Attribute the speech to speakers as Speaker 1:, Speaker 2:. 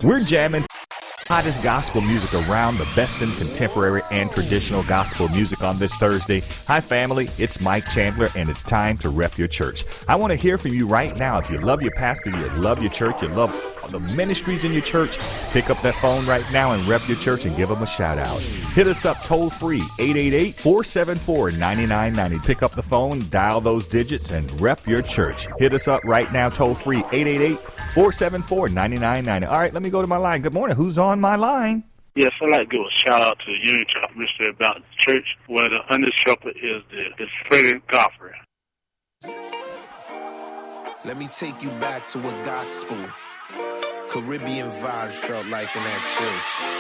Speaker 1: We're jamming hottest gospel music around, the best in contemporary and traditional gospel music on this Thursday. Hi, family. It's Mike Chandler, and it's time to rep your church. I want to hear from you right now. If you love your pastor, you love your church, you love the ministries in your church, pick up that phone right now and rep your church and give them a shout out. Hit us up toll free, 888-474-9990. Pick up the phone, dial those digits, and rep your church. Hit us up right now toll free, 888-474-9990. All right, let me go to my line. Good morning. Who's on my line?
Speaker 2: Yes, I'd like to give a shout out to the Union Ministry about the church where the under shepherd is Freddie Godfrey.
Speaker 3: Let me take you back to what gospel Caribbean vibes felt like in that church.